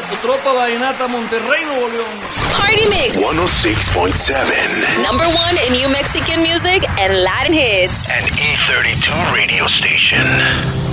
Tropa Vallenata Monterrey, Nuevo León. Party Mix 106.7. #1 in New Mexican music and Latin hits. An E32 radio station.